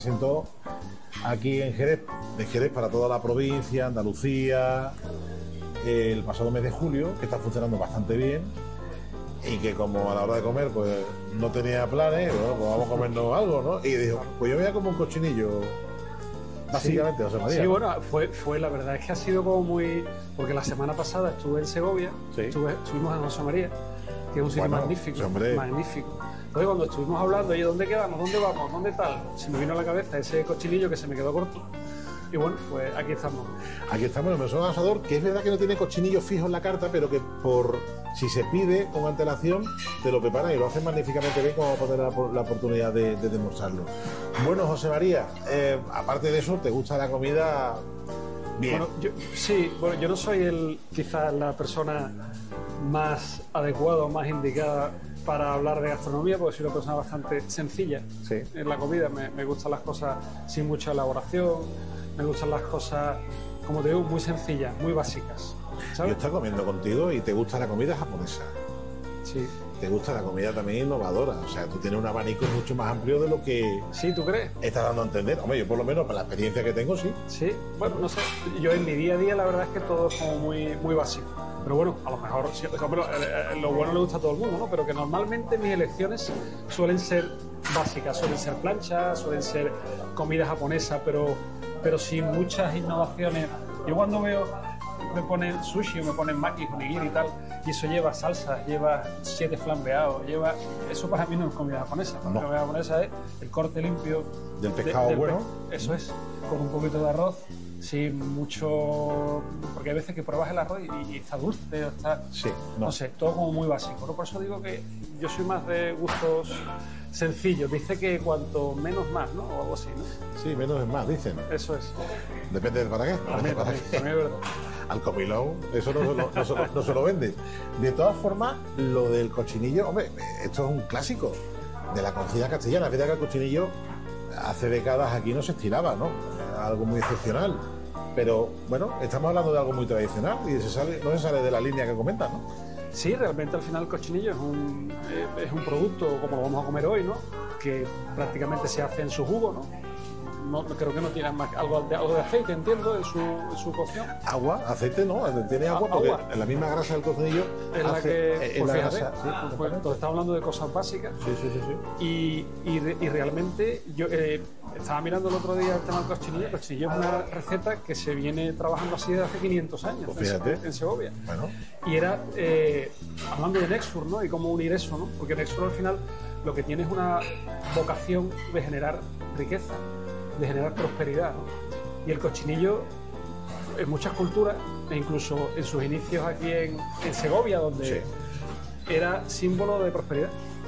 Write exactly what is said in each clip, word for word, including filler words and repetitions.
Presentó aquí en Jerez, de Jerez para toda la provincia, Andalucía, el pasado mes de julio, que está funcionando bastante bien y que como a la hora de comer pues no tenía planes, bueno, pues vamos a comernos algo, ¿no? Y dijo, pues yo voy a comer un cochinillo, básicamente, sí, José María. Sí, bueno, fue, fue la verdad es que ha sido como muy... Porque la semana pasada estuve en Segovia, sí. estuve, estuvimos en José María, que es un sitio bueno, magnífico, hombre. magnífico. Entonces cuando estuvimos hablando, oye, ¿dónde quedamos? ¿Dónde vamos? ¿Dónde tal? Se me vino a la cabeza ese cochinillo que se me quedó corto. Y bueno, pues aquí estamos. Aquí estamos en el mesón asador, que es verdad que no tiene cochinillo fijo en la carta, pero que por si se pide con antelación, te lo preparan y lo hacen magníficamente bien, como vamos a tener la, la oportunidad de, de demostrarlo. Bueno, José María, eh, aparte de eso, ¿te gusta la comida? Bien. Bueno, yo, sí, bueno, yo no soy el quizás la persona más adecuada o más indicada para hablar de gastronomía, porque soy una persona bastante sencilla sí. en la comida. Me, me gustan las cosas sin mucha elaboración, me gustan las cosas, como te digo, muy sencillas, muy básicas, ¿sabes? Yo estoy comiendo contigo y te gusta la comida japonesa. Sí. Te gusta la comida también innovadora, o sea, tú tienes un abanico mucho más amplio de lo que... Sí, ¿tú crees? Estás dando a entender. Hombre, yo por lo menos, para la experiencia que tengo, sí. Sí, bueno, no sé, yo en mi día a día la verdad es que todo es como muy, muy básico. Pero bueno, a lo mejor, sí, hombre, lo bueno le gusta a todo el mundo, ¿no? Pero que normalmente mis elecciones suelen ser básicas, suelen ser planchas, suelen ser comida japonesa, pero, pero sin muchas innovaciones. Yo cuando veo, me ponen sushi o me ponen maki, onigiri y tal, y eso lleva salsas, lleva siete flambeados, lleva... Eso para mí no es comida japonesa. La no. comida japonesa es el corte limpio del pescado de, del bueno. Pe... Eso es, con un poquito de arroz, sin mucho... Porque hay veces que pruebas el arroz y, y está dulce, o está... Sí, no. no sé, todo como muy básico, ¿no? Por eso digo que yo soy más de gustos sencillos. Dice que cuanto menos más, ¿no? O algo así, ¿no? Sí, menos es más, dicen. Eso es. Depende del para qué. También, ¿Para también, qué? también es verdad. Al comilón, eso no, no, no, se lo, no se lo vende. De todas formas, lo del cochinillo, hombre, esto es un clásico de la cocina castellana. Fíjate que el cochinillo hace décadas aquí no se estiraba, ¿no? Era algo muy excepcional. Pero bueno, estamos hablando de algo muy tradicional y se sale, no se sale de la línea que comentas, ¿no? Sí, realmente al final el cochinillo es un, eh, es un producto como lo vamos a comer hoy, ¿no? Que prácticamente se hace en su jugo, ¿no? No, creo que no tiene más algo de, algo de aceite, entiendo, en su, en su cocción. Agua, aceite no, tiene agua A, porque agua. En la misma grasa del cocinillo es la hace, que, en pues la fíjate, grasa, sí, pues, entonces estamos hablando de cosas básicas. Sí, sí, sí, sí. Y, y, de, y realmente yo eh, estaba mirando el otro día el tema del cochinillo. El cochinillo es una receta que se viene trabajando así desde hace quinientos años, pues fíjate. en, en Segovia. Bueno. Y era eh, hablando de Nexur, ¿no? Y cómo unir eso, ¿no? Porque Nexur al final lo que tiene es una vocación de generar riqueza, de generar prosperidad, ¿no? Y el cochinillo en muchas culturas, e incluso en sus inicios aquí en, en Segovia, donde sí. era símbolo de prosperidad.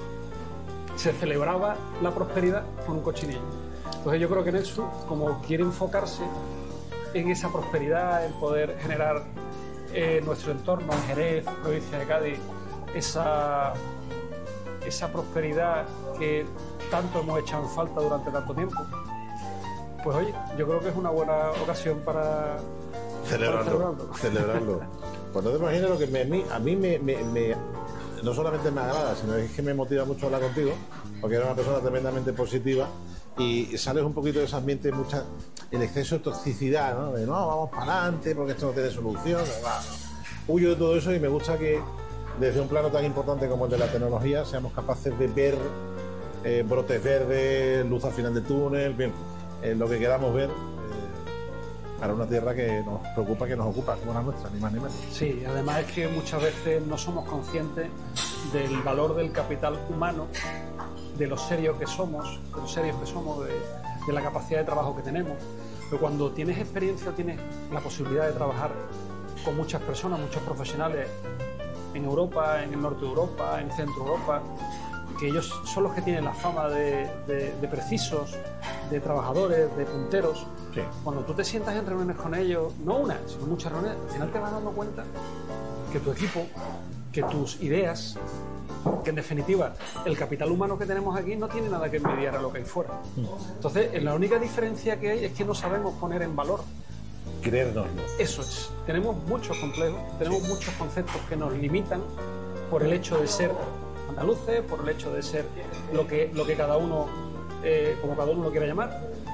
Se celebraba la prosperidad con un cochinillo. Entonces yo creo que Nexur, como quiere enfocarse en esa prosperidad, en poder generar eh, nuestro entorno, en Jerez, provincia de Cádiz, esa, esa prosperidad que tanto hemos echado en falta durante tanto tiempo, pues oye, yo creo que es una buena ocasión para celebrarlo. Para celebrarlo. celebrarlo. Pues no te imaginas lo que me, a mí, a mí me, me, me, no solamente me agrada, sino es que me motiva mucho hablar contigo, porque eres una persona tremendamente positiva y sales un poquito de ese ambiente, mucha, el exceso de toxicidad, ¿no? De no, vamos para adelante porque esto no tiene solución. Huyo de todo eso y me gusta que desde un plano tan importante como el de la tecnología seamos capaces de ver eh, brotes verdes, luz al final del túnel, bien. Eh, lo que queramos ver eh, para una tierra que nos preocupa, que nos ocupa, como la nuestra, ni más ni menos. Sí, además es que muchas veces no somos conscientes del valor del capital humano, de los serios que somos, de los serios que somos, de, de la capacidad de trabajo que tenemos. Pero cuando tienes experiencia, tienes la posibilidad de trabajar con muchas personas, muchos profesionales en Europa, en el norte de Europa, en Centro Europa, que ellos son los que tienen la fama de, de, de precisos, de trabajadores, de punteros. Sí. Cuando tú te sientas en reuniones con ellos, no una, sino muchas reuniones, al final te vas dando cuenta que tu equipo, que tus ideas, que en definitiva el capital humano que tenemos aquí no tiene nada que envidiar a lo que hay fuera. Entonces, la única diferencia que hay es que no sabemos poner en valor. Creérnoslo. Eso es. Tenemos muchos complejos, tenemos muchos conceptos que nos limitan por el hecho de ser andaluces, por el hecho de ser lo que, lo que cada uno, eh, como cada uno lo quiera llamar,